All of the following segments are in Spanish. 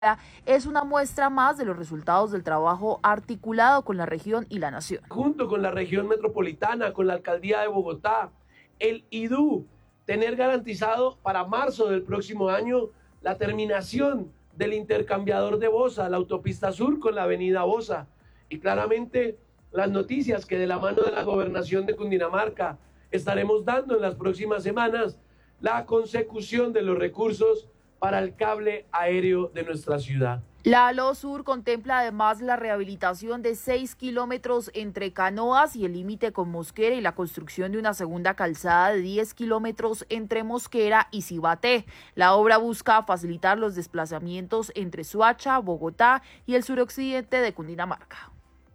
es una muestra más de los resultados del trabajo articulado con la región y la nación. Junto con la región metropolitana, con la alcaldía de Bogotá, el IDU, tener garantizado para marzo del próximo año la terminación del intercambiador de Bosa, la autopista sur con la avenida Bosa, y claramente las noticias que de la mano de la gobernación de Cundinamarca estaremos dando en las próximas semanas, la consecución de los recursos para el cable aéreo de nuestra ciudad. La ALO Sur contempla además la rehabilitación de 6 kilómetros entre Canoas y el límite con Mosquera y la construcción de una segunda calzada de 10 kilómetros entre Mosquera y Cibaté. La obra busca facilitar los desplazamientos entre Soacha, Bogotá y el suroccidente de Cundinamarca.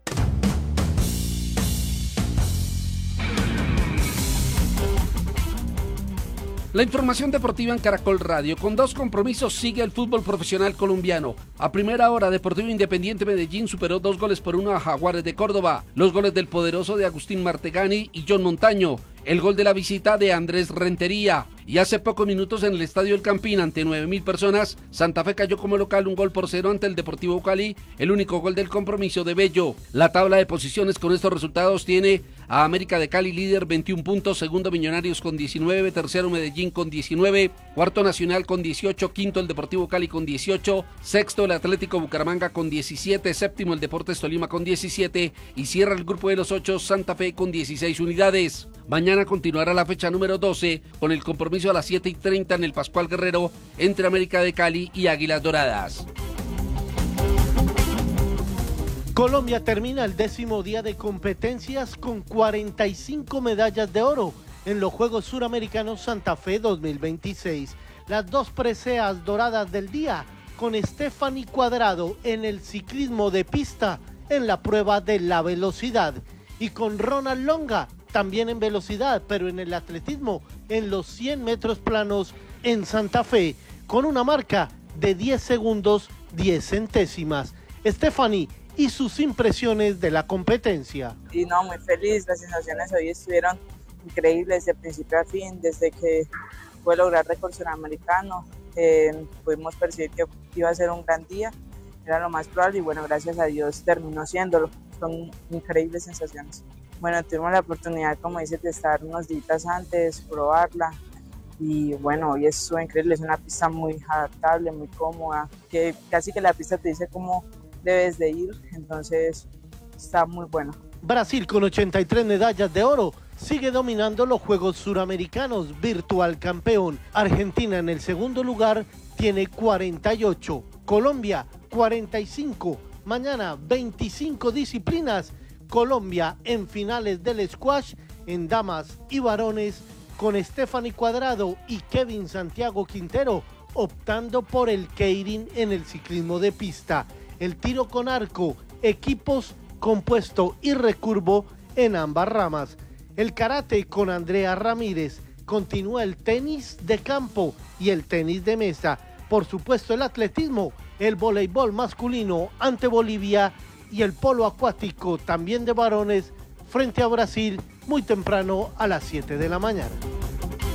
La información deportiva en Caracol Radio. Con 2 compromisos sigue el fútbol profesional colombiano. A primera hora, Deportivo Independiente Medellín superó 2-1 a Jaguares de Córdoba. Los goles del poderoso de Agustín Martegani y John Montaño. El gol de la visita de Andrés Rentería. Y hace pocos minutos en el Estadio El Campín, ante 9.000 personas, Santa Fe cayó como local 1-0 ante el Deportivo Cali, el único gol del compromiso de Bello. La tabla de posiciones con estos resultados tiene a América de Cali líder 21 puntos, segundo Millonarios con 19, tercero Medellín con 19, cuarto Nacional con 18, quinto el Deportivo Cali con 18, sexto el Atlético Bucaramanga con 17, séptimo el Deportes Tolima con 17 y cierra el grupo de los 8 Santa Fe con 16 unidades. Mañana continuará la fecha número 12 con el compromiso a las 7:30 en el Pascual Guerrero entre América de Cali y Águilas Doradas. Colombia termina el 10º día de competencias con 45 medallas de oro en los Juegos Suramericanos Santa Fe 2026. Las 2 preseas doradas del día con Stephanie Cuadrado en el ciclismo de pista en la prueba de la velocidad y con Ronald Longa también en velocidad, pero en el atletismo en los 100 metros planos en Santa Fe con una marca de 10 segundos 10 centésimas. Stephanie y sus impresiones de la competencia. Y no, muy feliz, las sensaciones hoy estuvieron increíbles de principio a fin, desde que pude lograr récord suramericano, pudimos percibir que iba a ser un gran día, era lo más probable y bueno, gracias a Dios terminó siéndolo, son increíbles sensaciones. Bueno, tuvimos la oportunidad, como dices, de estar unos días antes, probarla y bueno, hoy estuvo increíble, es una pista muy adaptable, muy cómoda, que casi que la pista te dice cómo debes de ir, entonces está muy bueno. Brasil con 83 medallas de oro sigue dominando los Juegos Suramericanos, virtual campeón. Argentina en el segundo lugar tiene 48, Colombia 45, mañana 25 disciplinas, Colombia en finales del squash en damas y varones con Stephanie Cuadrado y Kevin Santiago Quintero optando por el keirin en el ciclismo de pista. El tiro con arco, equipos compuesto y recurvo en ambas ramas. El karate con Andrea Ramírez, continúa el tenis de campo y el tenis de mesa. Por supuesto el atletismo, el voleibol masculino ante Bolivia y el polo acuático también de varones frente a Brasil muy temprano a las 7 de la mañana.